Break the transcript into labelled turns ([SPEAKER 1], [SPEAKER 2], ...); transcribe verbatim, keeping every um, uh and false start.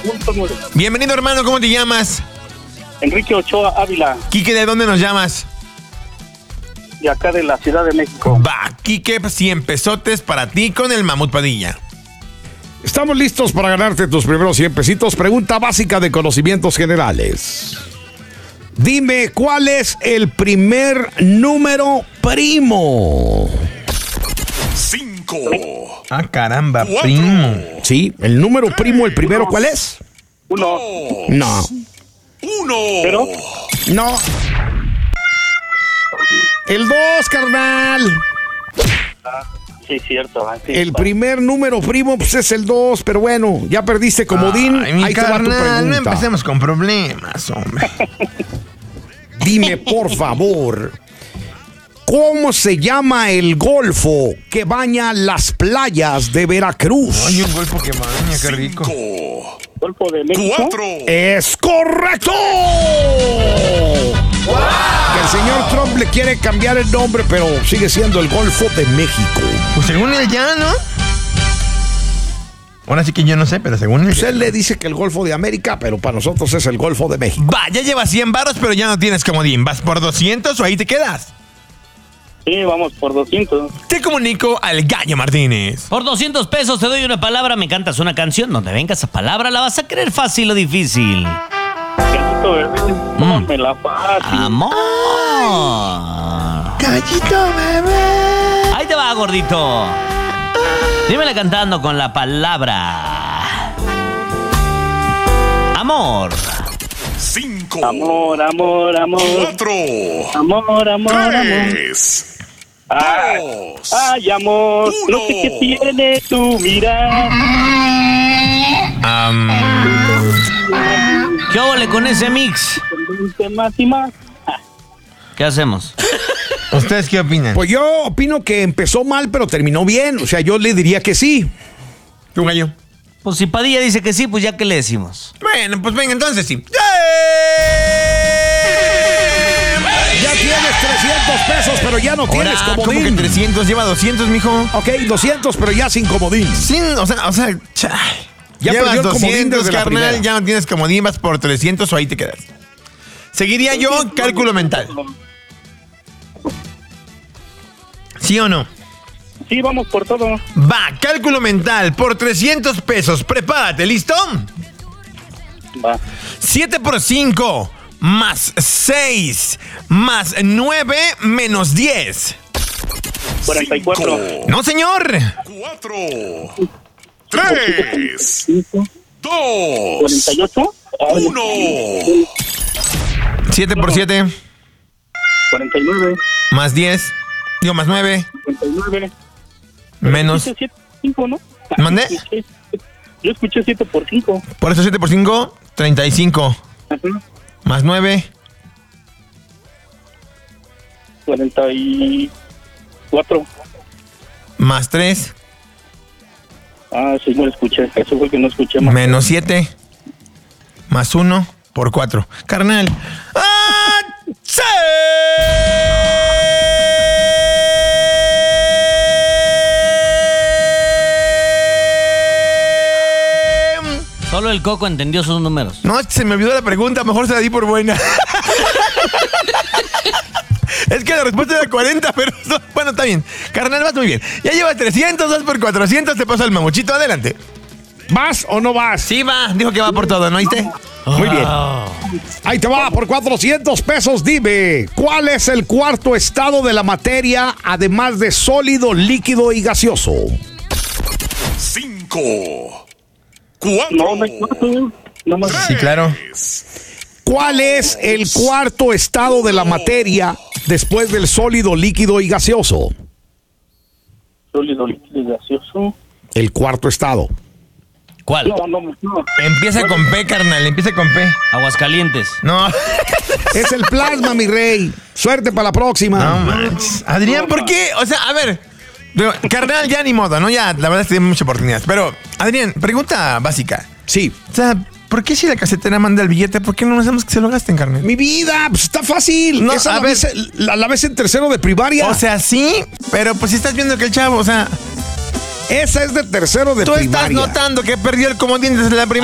[SPEAKER 1] punto nueve.
[SPEAKER 2] Bienvenido, hermano, ¿cómo te llamas?
[SPEAKER 1] Enrique Ochoa Ávila,
[SPEAKER 2] Quique, ¿de dónde nos llamas?
[SPEAKER 1] de acá de la Ciudad de México.
[SPEAKER 2] Va, Quique, cien pesotes para ti con el Mamut Padilla.
[SPEAKER 3] Estamos listos para ganarte tus primeros cien pesitos. Pregunta básica de conocimientos generales. Dime, ¿cuál es el primer número primo?
[SPEAKER 4] Cinco.
[SPEAKER 2] Ah, caramba,
[SPEAKER 4] Cuatro.
[SPEAKER 2] primo.
[SPEAKER 3] Sí, el número primo, el primero, ¿cuál es?
[SPEAKER 1] Uno,
[SPEAKER 3] No,
[SPEAKER 4] Uno.
[SPEAKER 1] pero
[SPEAKER 3] no. El dos, carnal.
[SPEAKER 1] sí, cierto. ah, sí,
[SPEAKER 3] El
[SPEAKER 1] pa-
[SPEAKER 3] primer número primo pues, es el dos, pero bueno, ya perdiste comodín.
[SPEAKER 2] Ay, mi
[SPEAKER 3] Ahí te va tu
[SPEAKER 2] carnal, no
[SPEAKER 3] pregunta.
[SPEAKER 2] empecemos con problemas, hombre.
[SPEAKER 3] Dime, por favor, ¿cómo se llama el golfo que baña las playas de Veracruz?
[SPEAKER 2] Ay, un golfo que baña, qué rico.
[SPEAKER 4] Cinco.
[SPEAKER 1] Golfo de México.
[SPEAKER 4] Cuatro.
[SPEAKER 3] ¡Es correcto! Que el señor Trump le quiere cambiar el nombre, pero sigue siendo el Golfo de México.
[SPEAKER 2] Pues según él ya, ¿no? Ahora sí que yo no sé, pero según él.
[SPEAKER 3] Pues él le dice que el Golfo de América, pero para nosotros es el Golfo de México.
[SPEAKER 2] Va, ya llevas cien baros, pero ya no tienes comodín. ¿Vas por doscientos o ahí te quedas?
[SPEAKER 1] Sí, vamos por doscientos.
[SPEAKER 2] Te comunico al Gallo Martínez.
[SPEAKER 5] Por doscientos pesos te doy una palabra, me cantas una canción. Donde venga esa palabra, la vas a creer fácil o difícil.
[SPEAKER 1] Gallito bebé, tómame la fácil.
[SPEAKER 5] Amor.
[SPEAKER 2] Gallito bebé.
[SPEAKER 5] Ahí te va, gordito. Dímela cantando con la palabra amor.
[SPEAKER 4] Cinco.
[SPEAKER 1] Amor, amor, amor.
[SPEAKER 4] Cuatro.
[SPEAKER 1] Amor, amor, amor.
[SPEAKER 4] Tres.
[SPEAKER 1] Ay,
[SPEAKER 4] Dos.
[SPEAKER 1] ay, amor. No sé qué tiene tu mirar.
[SPEAKER 2] Am,
[SPEAKER 5] ¿Qué óvole con ese mix?
[SPEAKER 1] Convence más y más.
[SPEAKER 5] ¿Qué hacemos?
[SPEAKER 2] ¿Ustedes qué opinan?
[SPEAKER 3] Pues yo opino que empezó mal, pero terminó bien. O sea, yo le diría que sí.
[SPEAKER 2] ¿Tu gallo?
[SPEAKER 5] Pues si Padilla dice que sí, pues ya que le decimos.
[SPEAKER 2] Bueno, pues venga, entonces sí.
[SPEAKER 3] Ya tienes trescientos pesos, pero ya no tienes
[SPEAKER 2] Ahora, ¿cómo
[SPEAKER 3] comodín.
[SPEAKER 2] que trescientos? Lleva doscientos, mijo.
[SPEAKER 3] Ok, doscientos, pero ya sin comodín.
[SPEAKER 2] Sí, o sea, o sea, cha.
[SPEAKER 3] Ya
[SPEAKER 2] Llevas
[SPEAKER 3] perdió el comodín
[SPEAKER 2] doscientos,
[SPEAKER 3] desde la
[SPEAKER 2] carnal,
[SPEAKER 3] primera.
[SPEAKER 2] ya no tienes comodín, vas por trescientos o ahí te quedas. Seguiría yo cálculo mental. ¿Sí o no?
[SPEAKER 1] Sí, vamos por todo.
[SPEAKER 2] Va, cálculo mental por trescientos pesos. Prepárate, ¿listo?
[SPEAKER 1] Va.
[SPEAKER 2] siete por cinco más seis más nueve menos diez.
[SPEAKER 1] cuarenta y cuatro.
[SPEAKER 4] Cinco.
[SPEAKER 2] No, señor.
[SPEAKER 4] Cuatro. Tres.
[SPEAKER 1] cinco,
[SPEAKER 4] Dos.
[SPEAKER 1] cuarenta y ocho. Ay,
[SPEAKER 4] Uno.
[SPEAKER 2] siete por siete
[SPEAKER 1] cuarenta y nueve.
[SPEAKER 2] más diez. Digo, más nueve
[SPEAKER 1] cincuenta y nueve.
[SPEAKER 2] menos.
[SPEAKER 1] Escuché siete por cinco, ¿no?
[SPEAKER 2] ¿Mandé?
[SPEAKER 1] Escuché- Yo escuché siete por cinco.
[SPEAKER 2] Por eso siete por cinco, treinta y cinco.
[SPEAKER 1] Ajá.
[SPEAKER 2] Más nueve,
[SPEAKER 1] cuarenta y cuatro.
[SPEAKER 2] más tres,
[SPEAKER 1] Ah, sí, no lo escuché. Eso fue el que no escuché más.
[SPEAKER 2] menos siete, más uno, por cuatro. Carnal. ¡Ah! ¡Sí!
[SPEAKER 5] Solo el Coco entendió sus números.
[SPEAKER 2] No, es que se me olvidó la pregunta, mejor se la di por buena. Es que la respuesta era cuarenta, pero bueno, está bien. Carnal, vas muy bien. Ya llevas trescientos, vas por cuatrocientos, te pasa el mamuchito, adelante.
[SPEAKER 3] ¿Vas o no vas?
[SPEAKER 2] Sí, va, dijo que va por todo, ¿no oíste?
[SPEAKER 3] Muy bien. Ahí te va, por cuatrocientos pesos, dime, ¿cuál es el cuarto estado de la materia, además de sólido, líquido y gaseoso?
[SPEAKER 4] Cinco. Cuatro.
[SPEAKER 1] No, no hay cuatro. No más.
[SPEAKER 2] Sí, claro.
[SPEAKER 3] ¿Cuál es el cuarto estado de la materia después del sólido, líquido y gaseoso?
[SPEAKER 1] Sólido, líquido y gaseoso.
[SPEAKER 3] El cuarto estado.
[SPEAKER 5] ¿Cuál?
[SPEAKER 1] No, no, no.
[SPEAKER 2] Empieza con P, carnal, empieza con P.
[SPEAKER 5] Aguascalientes.
[SPEAKER 2] No,
[SPEAKER 3] Es el plasma, mi rey. Suerte para la próxima.
[SPEAKER 2] no manches. Adrián, ¿por qué? O sea, a ver, digo, carnal, ya ni modo, ¿no? Ya, la verdad, tiene mucha oportunidad. Pero, Adrián, pregunta básica.
[SPEAKER 3] Sí.
[SPEAKER 2] O sea, ¿por qué si la casetera manda el billete, por qué no nos hacemos que se lo gasten, carnal?
[SPEAKER 3] Mi vida, pues está fácil.
[SPEAKER 2] No,
[SPEAKER 3] Esa
[SPEAKER 2] a
[SPEAKER 3] la,
[SPEAKER 2] ver.
[SPEAKER 3] ves, la, la ves en tercero de primaria.
[SPEAKER 2] O sea, sí, pero pues si estás viendo que el chavo, o sea,
[SPEAKER 3] esa es de tercero de
[SPEAKER 2] tú
[SPEAKER 3] primaria.
[SPEAKER 2] estás notando que perdió el comodín desde la primera.